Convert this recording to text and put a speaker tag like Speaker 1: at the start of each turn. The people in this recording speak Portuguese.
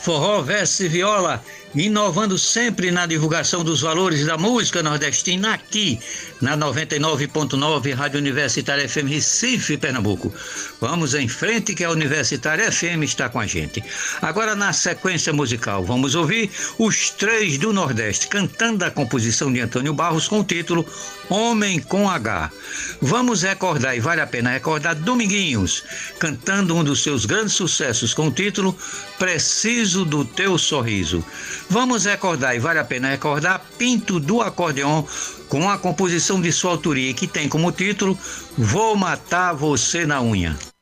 Speaker 1: Forró, verso e viola, inovando sempre na divulgação dos valores da música nordestina aqui na 99.9 Rádio Universitária FM Recife, Pernambuco. Vamos em frente que a Universitária FM está com a gente. Agora na sequência musical vamos ouvir os Três do Nordeste cantando a composição de Antônio Barros com o título Homem com H. Vamos recordar, e vale a pena recordar, Dominguinhos cantando um dos seus grandes sucessos com o título Preciso do Teu Sorriso. Vamos recordar, e vale a pena recordar, Pinto do Acordeon com a composição de sua autoria que tem como título Vou Matar Você na Unha.